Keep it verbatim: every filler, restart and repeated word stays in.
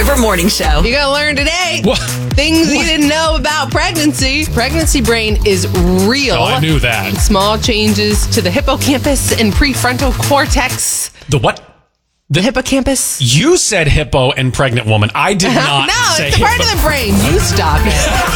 River Morning Show. You gotta learn today. What? Things What? you didn't know about pregnancy. Pregnancy brain is real. Oh, I knew that. Small changes to the hippocampus and prefrontal cortex. The what? The hippocampus. You said hippo and pregnant woman. I did not no, say it's a part hippo. of the brain. You stop it.